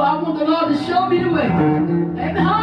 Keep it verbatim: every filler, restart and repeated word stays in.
I want the Lord to show me the way. Amen.